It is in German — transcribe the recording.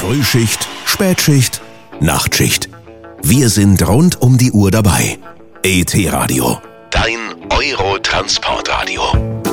Frühschicht, Spätschicht, Nachtschicht. Wir sind rund um die Uhr dabei. ET Radio, dein Eurotransportradio.